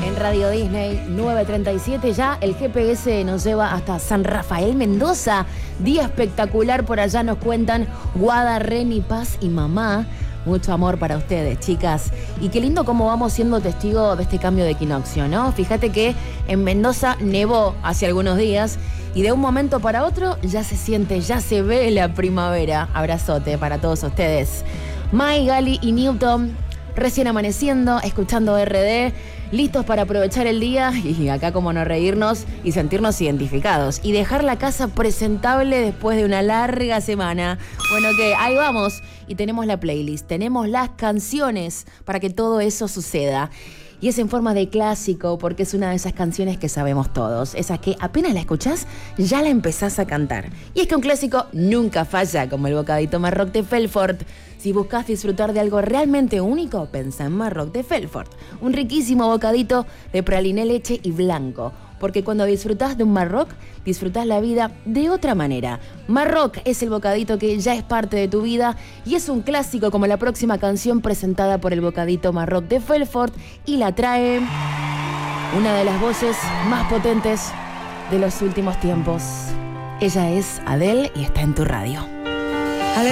En Radio Disney 9:37 ya el GPS nos lleva hasta San Rafael, Mendoza. Día espectacular por allá, nos cuentan Guada, Reni, Paz y mamá. Mucho amor para ustedes, chicas. Y qué lindo cómo vamos siendo testigos de este cambio de equinoccio, ¿no? Fíjate que en Mendoza nevó hace algunos días y de un momento para otro ya se siente, ya se ve la primavera. Abrazote para todos ustedes. Mai, Gali y Newton, recién amaneciendo, escuchando RD, listos para aprovechar el día y acá como no reírnos y sentirnos identificados y dejar la casa presentable después de una larga semana. Bueno, que ahí vamos y tenemos la playlist, tenemos las canciones para que todo eso suceda. Y es en forma de clásico porque es una de esas canciones que sabemos todos, esas que apenas la escuchás ya la empezás a cantar. Y es que un clásico nunca falla, como el bocadito Marroc de Felfort. Si buscas disfrutar de algo realmente único, pensá en Marroc de Felfort. Un riquísimo bocadito de praliné, leche y blanco. Porque cuando disfrutás de un Marroc, disfrutás la vida de otra manera. Marroc es el bocadito que ya es parte de tu vida y es un clásico como la próxima canción presentada por el bocadito Marroc de Felfort y la trae una de las voces más potentes de los últimos tiempos. Ella es Adele y está en tu radio.